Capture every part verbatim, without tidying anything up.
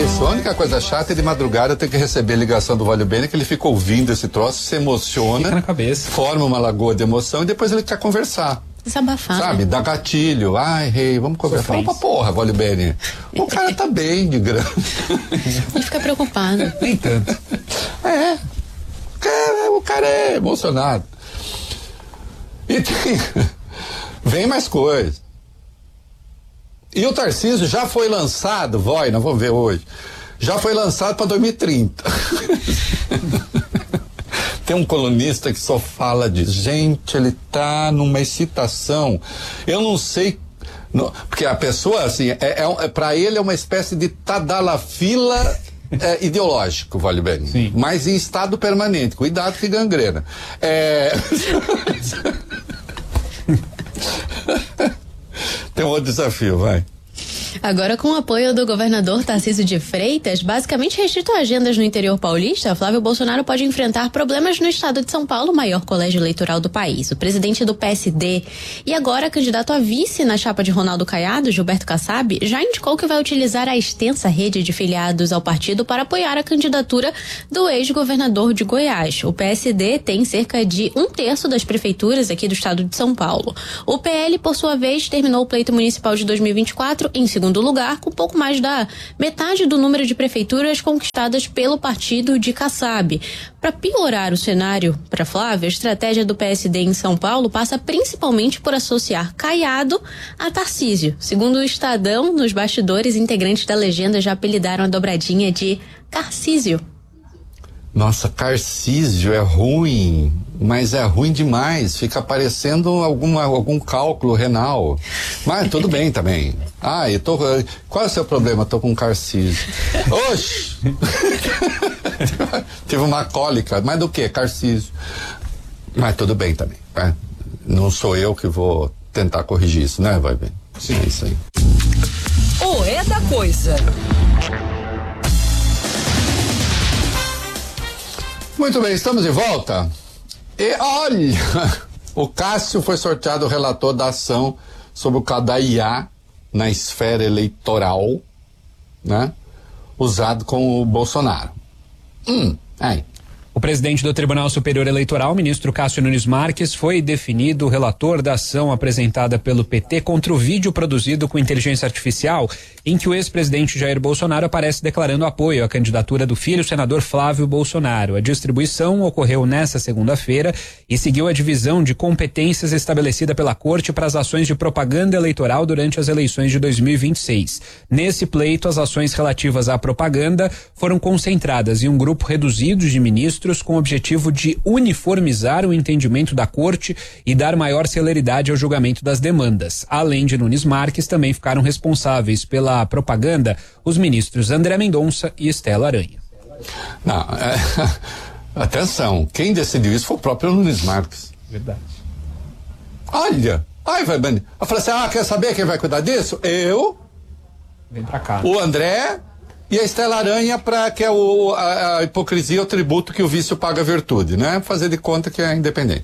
isso. A única coisa chata é de madrugada ter que receber ligação do Vale Bene, que ele fica ouvindo esse troço, se emociona. Fica na cabeça. Forma uma lagoa de emoção e depois ele quer conversar. Desabafar. Sabe? Dá gatilho. Ai, rei, vamos conversar. Fala pra porra, Vale Bene. O cara tá bem de grana. Ele fica preocupado. Nem tanto. É. O cara é emocionado. E tem... Vem mais coisa. E o Tarcísio já foi lançado, vai, nós vamos ver hoje. Já foi lançado para dois mil e trinta. Tem um colunista que só fala disso. Gente, ele tá numa excitação. Eu não sei. Não, porque a pessoa, assim, é, é, é, para ele é uma espécie de tadalafila é, ideológico, Vale Bene. Sim. Mas em estado permanente. Cuidado que gangrena. É. Tem um outro desafio, vai. Agora, com o apoio do governador Tarcísio de Freitas, basicamente restrito a agendas no interior paulista, Flávio Bolsonaro pode enfrentar problemas no estado de São Paulo, o maior colégio eleitoral do país. O presidente do P S D e agora candidato a vice na chapa de Ronaldo Caiado, Gilberto Kassab, já indicou que vai utilizar a extensa rede de filiados ao partido para apoiar a candidatura do ex-governador de Goiás. O P S D tem cerca de um terço das prefeituras aqui do estado de São Paulo. O P L, por sua vez, terminou o pleito municipal de dois mil e vinte e quatro em segundo lugar, com pouco mais da metade do número de prefeituras conquistadas pelo partido de Kassab. Para piorar o cenário para Flávio, a estratégia do P S D em São Paulo passa principalmente por associar Caiado a Tarcísio. Segundo o Estadão, nos bastidores, integrantes da legenda já apelidaram a dobradinha de Carcísio. Nossa, Carcísio é ruim, mas é ruim demais, fica parecendo alguma, algum cálculo renal, mas tudo bem também. Ah, eu tô, qual é o seu problema? Tô com Carcísio. Oxi! Tive uma cólica, mas do que? Carcísio. Mas tudo bem também, né? Não sou eu que vou tentar corrigir isso, né? Vai bem. Sim, é isso aí. O é da coisa. Muito bem, estamos de volta. E olha, o Cássio foi sorteado relator da ação sobre o Cadaiá na esfera eleitoral, né? Usado com o Bolsonaro. Hum, aí. O presidente do Tribunal Superior Eleitoral, ministro Cássio Nunes Marques, foi definido relator da ação apresentada pelo P T contra o vídeo produzido com inteligência artificial, em que o ex-presidente Jair Bolsonaro aparece declarando apoio à candidatura do filho, senador Flávio Bolsonaro. A distribuição ocorreu nesta segunda-feira e seguiu a divisão de competências estabelecida pela Corte para as ações de propaganda eleitoral durante as eleições de dois mil e vinte e seis. Nesse pleito, as ações relativas à propaganda foram concentradas em um grupo reduzido de ministros com o objetivo de uniformizar o entendimento da Corte e dar maior celeridade ao julgamento das demandas. Além de Nunes Marques, também ficaram responsáveis pela propaganda os ministros André Mendonça e Estela Aranha. Não, é, atenção, quem decidiu isso foi o próprio Nunes Marques. Verdade. Olha, ai vai bem. Eu falei assim, ah, quer saber quem vai cuidar disso? Eu, Vem pra cá. o André e a Estela Aranha, para que é o, a, a hipocrisia, o tributo que o vício paga a virtude, né? Fazer de conta que é independente.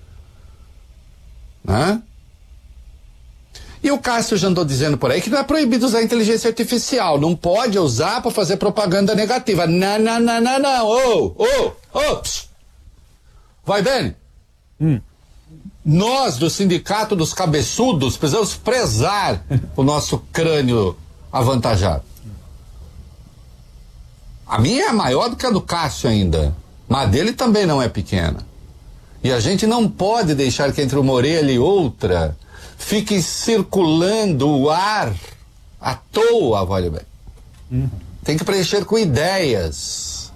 Né? E o Cássio já andou dizendo por aí que não é proibido usar inteligência artificial, não pode usar para fazer propaganda negativa. Não, não, não, não, não. Ô, ô, ô, vai bem? Hum. Nós, do Sindicato dos Cabeçudos, precisamos prezar o nosso crânio avantajado. A minha é maior do que a do Cássio ainda, mas a dele também não é pequena. E a gente não pode deixar que entre uma orelha e outra fique circulando o ar à toa, olha bem. Uhum. Tem que preencher com ideias.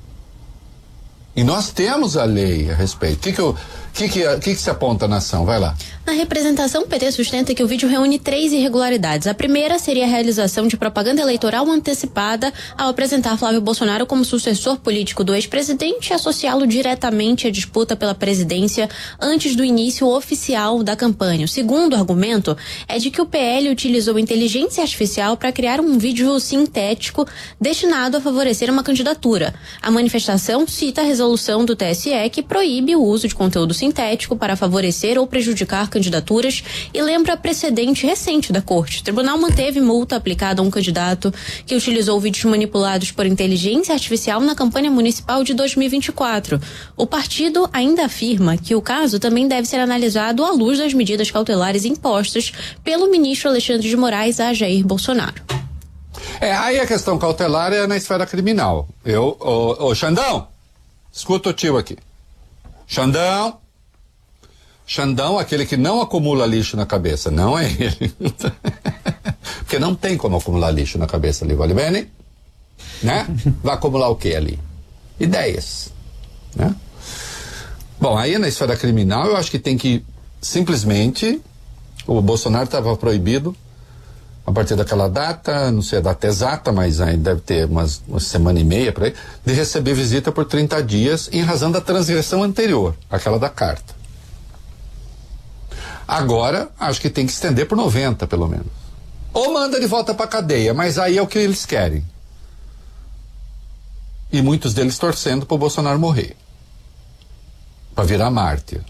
E nós temos a lei a respeito. O que que, eu, que, que, que, que se aponta na ação? Vai lá. Na representação, o P T sustenta que o vídeo reúne três irregularidades. A primeira seria a realização de propaganda eleitoral antecipada ao apresentar Flávio Bolsonaro como sucessor político do ex-presidente e associá-lo diretamente à disputa pela presidência antes do início oficial da campanha. O segundo argumento é de que o P L utilizou inteligência artificial para criar um vídeo sintético destinado a favorecer uma candidatura. A manifestação cita a resolução do T S E que proíbe o uso de conteúdo sintético para favorecer ou prejudicar candidaturas e lembra precedente recente da corte. O tribunal manteve multa aplicada a um candidato que utilizou vídeos manipulados por inteligência artificial na campanha municipal de dois mil e vinte e quatro. O partido ainda afirma que o caso também deve ser analisado à luz das medidas cautelares impostas pelo ministro Alexandre de Moraes a Jair Bolsonaro. É, aí a questão cautelar é na esfera criminal. Eu, ô, ô Xandão, escuta o tio aqui. Xandão, Xandão, aquele que não acumula lixo na cabeça, não é ele. Porque não tem como acumular lixo na cabeça ali, vale bem, né? Vai acumular o que ali? Ideias, né? Bom, aí na esfera criminal eu acho que tem que simplesmente, o Bolsonaro estava proibido a partir daquela data, não sei a data exata, mas ainda deve ter umas, uma semana e meia por aí, de receber visita por trinta dias em razão da transgressão anterior, aquela da carta. Agora, acho que tem que estender por noventa, pelo menos. Ou manda de volta pra cadeia, mas aí é o que eles querem. E muitos deles torcendo pro Bolsonaro morrer. Pra virar mártir.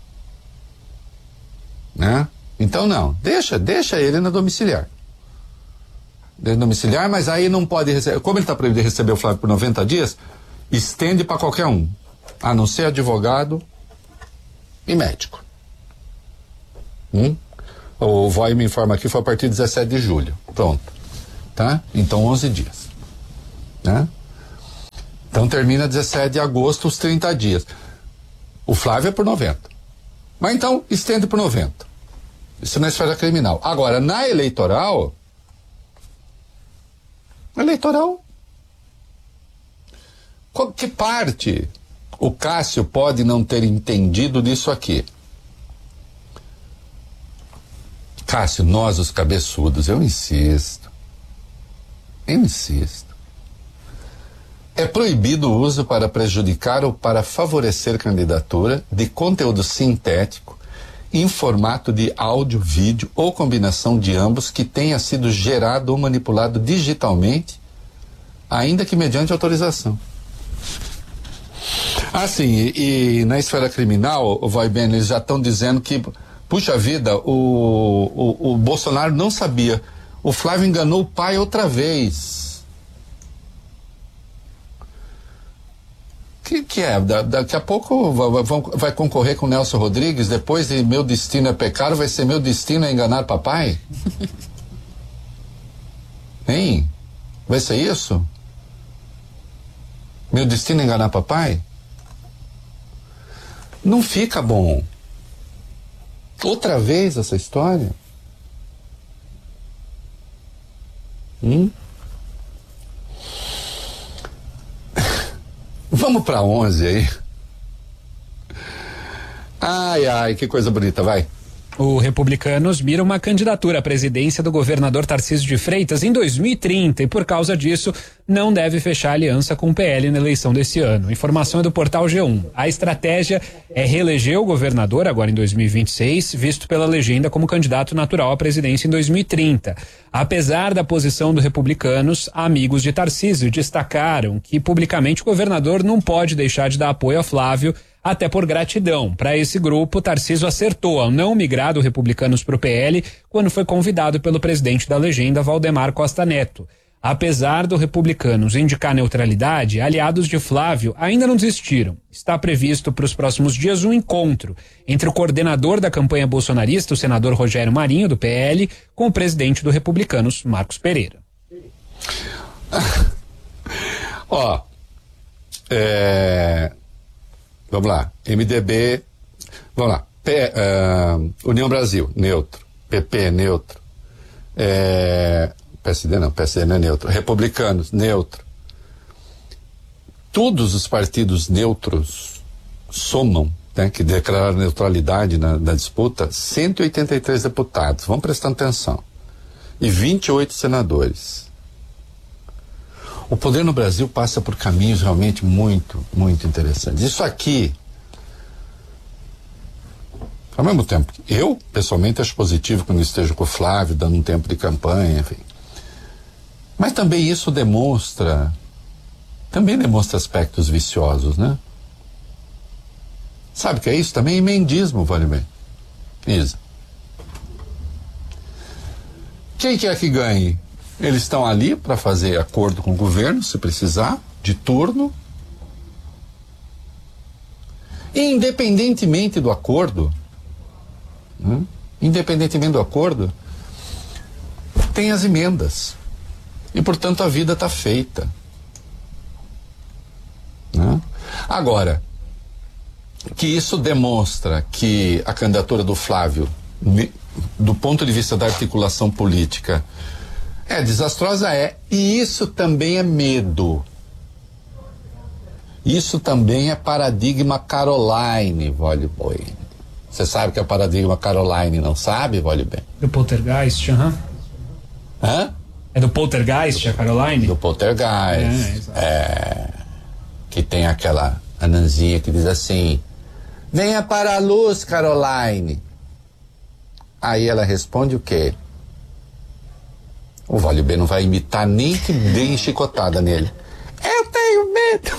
Né? Então não, deixa, deixa ele na domiciliar. domiciliar, mas aí não pode receber. Como ele está proibido de receber o Flávio por noventa dias, estende para qualquer um, a não ser advogado e médico. Hum? O V O I me informa aqui, foi a partir de dezessete de julho. Pronto. Tá? Então onze dias. Né? Então termina dezessete de agosto os trinta dias. O Flávio é por noventa. Mas então estende por noventa. Isso na esfera criminal. Agora, na eleitoral. Eleitoral. Que parte o Cássio pode não ter entendido disso aqui? Cássio, nós os cabeçudos, eu insisto. Eu insisto. É proibido o uso para prejudicar ou para favorecer candidatura de conteúdo sintético em formato de áudio, vídeo ou combinação de ambos que tenha sido gerado ou manipulado digitalmente, ainda que mediante autorização. Assim, e, e na esfera criminal, o vai bem, eles já estão dizendo que, puxa vida, o, o, o Bolsonaro não sabia. O Flávio enganou o pai outra vez. Que, que é? Da, daqui a pouco vai, vai, vai concorrer com o Nelson Rodrigues, depois de Meu Destino é Pecado, vai ser Meu Destino é Enganar Papai? Hein? Vai ser isso? Meu Destino é Enganar Papai? Não fica bom. Outra vez essa história? Hum? Vamos para onze aí. Ai, ai, que coisa bonita, vai. O Republicanos mira uma candidatura à presidência do governador Tarcísio de Freitas em dois mil e trinta e, por causa disso, não deve fechar aliança com o P L na eleição desse ano. Informação é do portal G um. A estratégia é reeleger o governador agora em dois mil e vinte e seis, visto pela legenda como candidato natural à presidência em dois mil e trinta. Apesar da posição do Republicanos, amigos de Tarcísio destacaram que publicamente o governador não pode deixar de dar apoio a Flávio, até por gratidão. Para esse grupo, Tarcísio acertou ao não migrar do Republicanos para o P L quando foi convidado pelo presidente da legenda, Valdemar Costa Neto. Apesar do Republicanos indicar neutralidade, aliados de Flávio ainda não desistiram. Está previsto para os próximos dias um encontro entre o coordenador da campanha bolsonarista, o senador Rogério Marinho, do P L, com o presidente do Republicanos, Marcos Pereira. Ó, é... Vamos lá, M D B, vamos lá, P, uh, União Brasil, neutro, P P, neutro, é, P S D não, P S D não é neutro, Republicanos, neutro. Todos os partidos neutros somam, né, que declararam neutralidade na, na disputa, cento e oitenta e três deputados, vamos prestando atenção, e vinte e oito senadores. O poder no Brasil passa por caminhos realmente muito, muito interessantes. Isso aqui, ao mesmo tempo, eu, pessoalmente, acho positivo quando esteja com o Flávio, dando um tempo de campanha, enfim. Mas também isso demonstra, também demonstra aspectos viciosos, né? Sabe o que é isso? Também emendismo, vale bem. Isa. Quem quer que ganhe? Eles estão ali para fazer acordo com o governo, se precisar, de turno. E independentemente do acordo, né? independentemente do acordo, tem as emendas. E, portanto, a vida está feita. Né? Agora, que isso demonstra que a candidatura do Flávio, do ponto de vista da articulação política, é desastrosa, é. E isso também é medo. Isso também é paradigma Caroline, Vole Bem. Você sabe que é o paradigma Caroline, não sabe, Vole Bem? Do Poltergeist, aham. Uhum. Hã? É do Poltergeist, a Caroline? Do Poltergeist. É, é, que tem aquela anãzinha que diz assim: venha para a luz, Caroline. Aí ela responde o quê? O Vole Bem não vai imitar nem que deem chicotada nele. Eu tenho medo.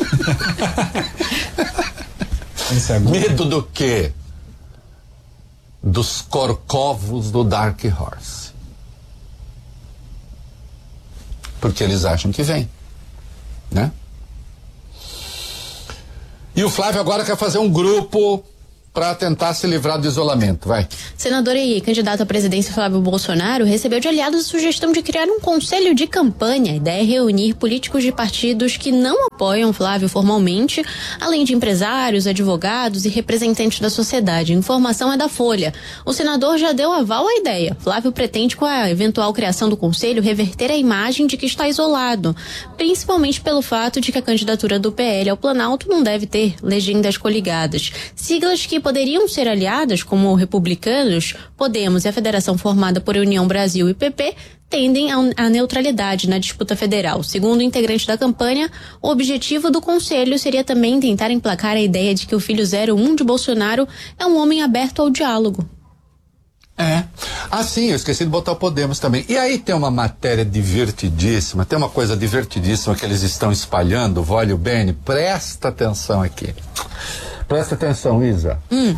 É medo do quê? Dos corcovos do Dark Horse. Porque eles acham que vem, né? E o Flávio agora quer fazer um grupo para tentar se livrar do isolamento, vai. Senador e candidato à presidência Flávio Bolsonaro recebeu de aliados a sugestão de criar um conselho de campanha. A ideia é reunir políticos de partidos que não apoiam Flávio formalmente, além de empresários, advogados e representantes da sociedade. A informação é da Folha. O senador já deu aval à ideia. Flávio pretende, com a eventual criação do conselho, reverter a imagem de que está isolado, principalmente pelo fato de que a candidatura do P L ao Planalto não deve ter legendas coligadas. Siglas que poderiam ser aliadas, como Republicanos, Podemos e a federação formada por União Brasil e P P, tendem à neutralidade na disputa federal. Segundo o integrante da campanha, o objetivo do conselho seria também tentar emplacar a ideia de que o filho zero um de Bolsonaro é um homem aberto ao diálogo. É. Ah, sim, eu esqueci de botar o Podemos também. E aí tem uma matéria divertidíssima, tem uma coisa divertidíssima que eles estão espalhando, Vole Bem, presta atenção aqui. Presta atenção, Isa. Hum.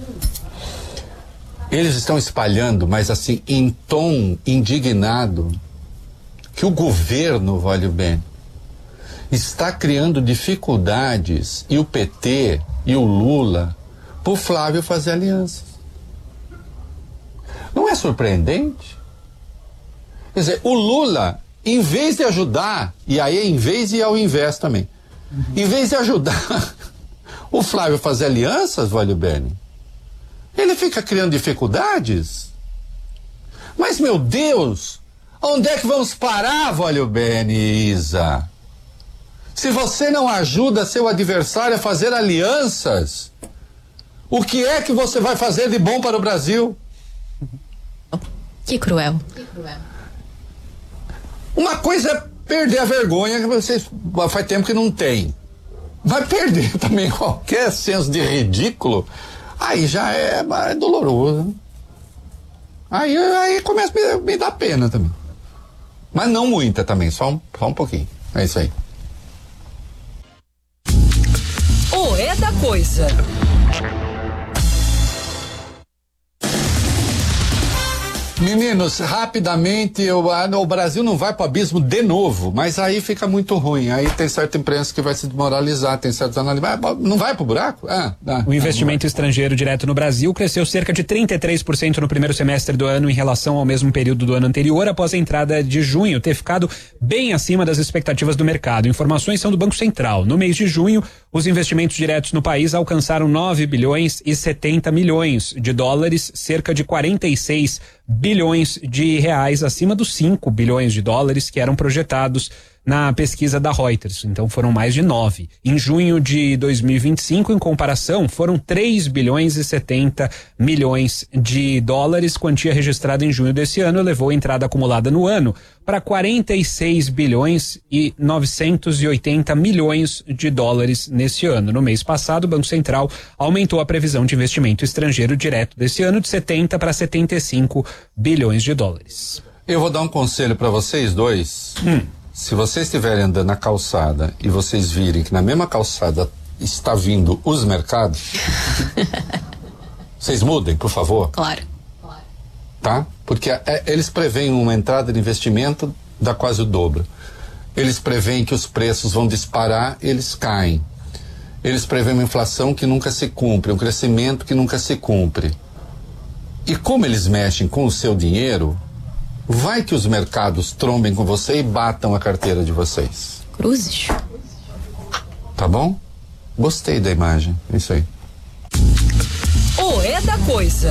Eles estão espalhando, mas assim, em tom indignado, que o governo, Vole Bem, está criando dificuldades, e o P T e o Lula, por Flávio fazer alianças. Não é surpreendente? Quer dizer, o Lula, em vez de ajudar, e aí em vez e ao invés também, uhum. em vez de ajudar o Flávio a fazer alianças, Vole Bem, ele fica criando dificuldades. Mas, meu Deus, onde é que vamos parar, Vole Bem, Isa? Se você não ajuda seu adversário a fazer alianças, o que é que você vai fazer de bom para o Brasil? Que cruel. Que cruel. Uma coisa é perder a vergonha, que vocês faz tempo que não tem. Vai perder também qualquer senso de ridículo, aí já é, é doloroso. Aí, aí começa a me, me dar pena também. Mas não muita também, só um, só um pouquinho. É isso aí. O É da Coisa. Meninos, rapidamente, eu, o Brasil não vai para o abismo de novo, mas aí fica muito ruim. Aí tem certa imprensa que vai se desmoralizar, tem certos analistas. Não vai para o buraco? Ah, ah, o investimento ah, estrangeiro direto no Brasil cresceu cerca de trinta e três por cento no primeiro semestre do ano em relação ao mesmo período do ano anterior, após a entrada de junho ter ficado bem acima das expectativas do mercado. Informações são do Banco Central. No mês de junho, os investimentos diretos no país alcançaram nove bilhões e setenta milhões de dólares, cerca de quarenta e seis bilhões de reais acima dos cinco bilhões de dólares que eram projetados na pesquisa da Reuters. Então foram mais de nove. Em junho de dois mil e vinte e cinco, em comparação, foram três bilhões e setenta milhões de dólares. Quantia registrada em junho desse ano elevou a entrada acumulada no ano para quarenta e seis bilhões e novecentos e oitenta milhões de dólares nesse ano. No mês passado, o Banco Central aumentou a previsão de investimento estrangeiro direto desse ano de setenta para setenta e cinco bilhões de dólares. Eu vou dar um conselho para vocês dois. Hum. Se vocês estiverem andando na calçada e vocês virem que na mesma calçada está vindo os mercados, vocês mudem, por favor. Claro. tá? Porque é, eles preveem uma entrada de investimento da quase o dobro. Eles preveem que os preços vão disparar, eles caem. Eles preveem uma inflação que nunca se cumpre, um crescimento que nunca se cumpre. E como eles mexem com o seu dinheiro, vai que os mercados trombem com você e batam a carteira de vocês. Cruzes. Tá bom? Gostei da imagem, é isso aí. O É da Coisa.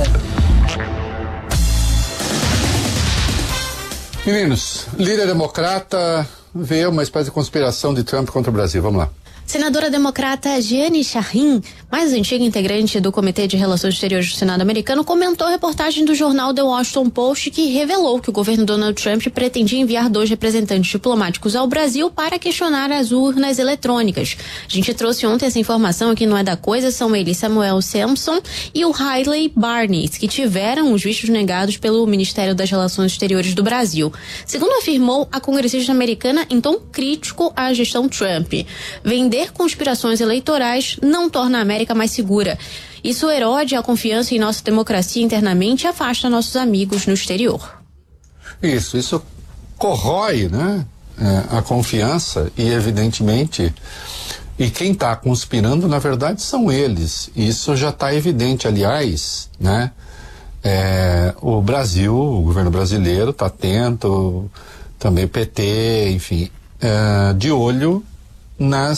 Meninos, líder democrata vê uma espécie de conspiração de Trump contra o Brasil. Vamos lá. Senadora democrata Jeanne Shaheen, mais antiga integrante do Comitê de Relações Exteriores do Senado americano, comentou a reportagem do jornal The Washington Post que revelou que o governo Donald Trump pretendia enviar dois representantes diplomáticos ao Brasil para questionar as urnas eletrônicas. A gente trouxe ontem essa informação aqui, não é da coisa, são eles Samuel Sampson e o Hailey Barnes, que tiveram os vistos negados pelo Ministério das Relações Exteriores do Brasil. Segundo afirmou a congressista americana em tom crítico à gestão Trump, vender conspirações eleitorais não torna a América mais segura. Isso erode a confiança em nossa democracia internamente e afasta nossos amigos no exterior. Isso, isso corrói, né, é, a confiança e, evidentemente, e quem está conspirando, na verdade, são eles. Isso já está evidente, aliás, né, é, o Brasil, o governo brasileiro está atento, também o P T, enfim, é, de olho nas